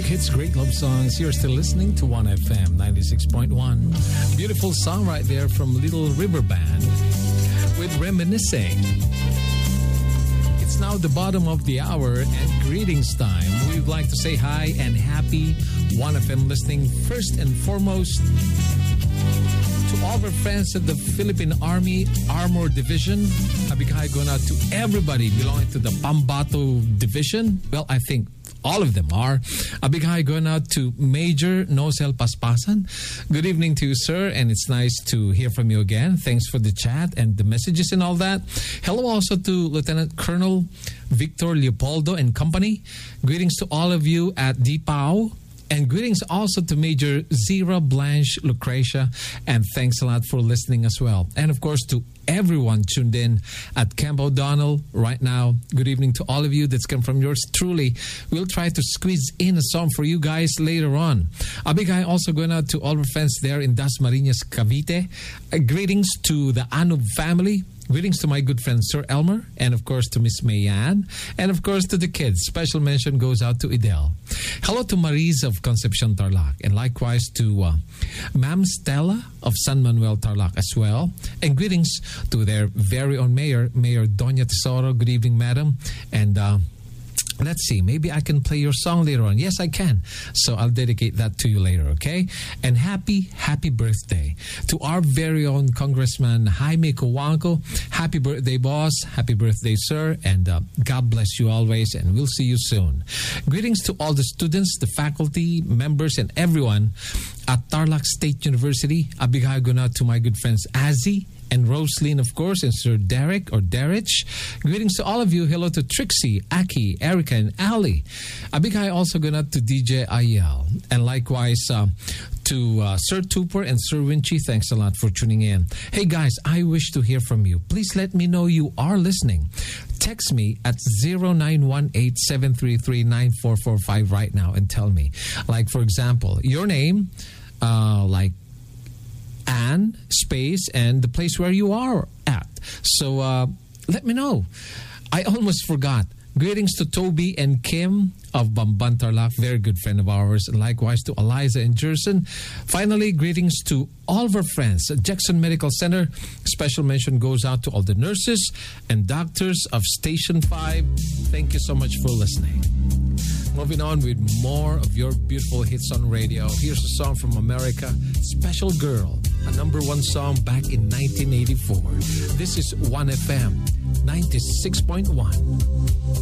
hits, great love songs. You're still listening to 1FM 96.1. Beautiful song right there from Little River Band with Reminiscing. It's now the bottom of the hour and greetings time. We'd like to say hi and happy 1FM listening first and foremost to all of our friends at the Philippine Army Armor Division. A big hi going out to everybody belonging to the Pambato Division. Well, I think all of them are. A big hi going out to Major Nosel Paspasan. Good evening to you, sir, and it's nice to hear from you again. Thanks for the chat and the messages and all that. Hello also to Lieutenant Colonel Victor Leopoldo and company. Greetings to all of you at DPAO. And greetings also to Major Zira Blanche Lucretia. And thanks a lot for listening as well. And of course to everyone tuned in at Camp O'Donnell right now. Good evening to all of you that's come from yours truly. We'll try to squeeze in a song for you guys later on. A big hi also going out to all our friends there in Dasmariñas, Cavite. Greetings to the Anub family. Greetings to my good friend Sir Elmer, and of course to Miss Mayan, and of course to the kids. Special mention goes out to Idel. Hello to Maris of Concepcion Tarlac, and likewise to Ma'am Stella of San Manuel Tarlac as well. And greetings to their very own mayor, Mayor Doña Tesoro. Good evening, madam. And let's see, maybe I can play your song later on. Yes, I can. So I'll dedicate that to you later, okay? And happy birthday to our very own Congressman Jaime Cojuangco. Happy birthday, boss. Happy birthday, sir. And God bless you always, and we'll see you soon. Greetings to all the students, the faculty, members, and everyone at Tarlac State University. A big hi going out to my good friends Azzy and Rosaline, of course, and Sir Derek or Derich. Greetings to all of you. Hello to Trixie, Aki, Erica, and Ali. A big hi also going out to DJ Ayel. And likewise to Sir Tupper and Sir Winchy. Thanks a lot for tuning in. Hey guys, I wish to hear from you. Please let me know you are listening. Text me at 0918-733-9445 right now and tell me. Like, for example, your name, like Anne, space, and the place where you are at. So let me know. I almost forgot. Greetings to Toby and Kim of Bamban Tarlac, very good friend of ours. And likewise to Eliza and Jerson. Finally, greetings to all of our friends at Jackson Medical Center. Special mention goes out to all the nurses and doctors of Station 5. Thank you so much for listening. Moving on with more of your beautiful hits on radio. Here's a song from America, Special Girl, a #1 song back in 1984. This is 1FM 96.1.